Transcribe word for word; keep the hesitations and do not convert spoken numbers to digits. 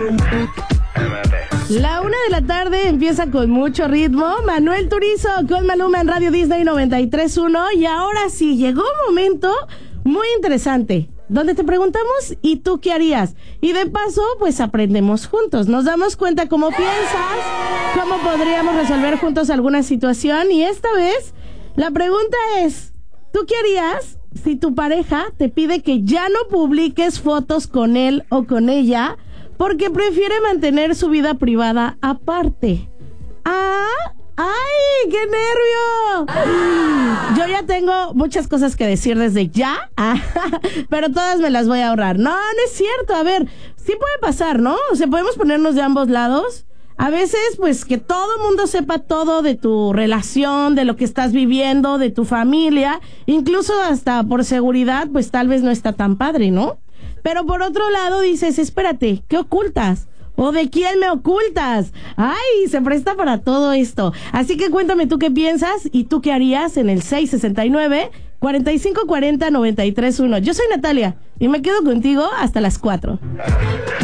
La una de la tarde empieza con mucho ritmo. Manuel Turizo con Maluma en Radio Disney noventa y tres punto uno. Y ahora sí, llegó un momento muy interesante, donde te preguntamos, ¿y tú qué harías? Y de paso, pues aprendemos juntos. Nos damos cuenta cómo piensas, cómo podríamos resolver juntos alguna situación. Y esta vez, la pregunta es, ¿tú qué harías si tu pareja te pide que ya no publiques fotos con él o con ella porque prefiere mantener su vida privada aparte? ¡Ah! ¡Ay, qué nervio! Yo ya tengo muchas cosas que decir desde ya, pero todas me las voy a ahorrar. No, no es cierto. A ver, sí puede pasar, ¿no? O sea, podemos ponernos de ambos lados. A veces, pues, que todo el mundo sepa todo de tu relación, de lo que estás viviendo, de tu familia. Incluso hasta por seguridad, pues tal vez no está tan padre, ¿no? Pero por otro lado dices, espérate, ¿qué ocultas? ¿O de quién me ocultas? ¡Ay! Se presta para todo esto. Así que cuéntame tú qué piensas y tú qué harías en el seis sesenta y nueve, cuarenta y cinco cuarenta, noventa y tres uno. Yo soy Natalia y me quedo contigo hasta las cuatro.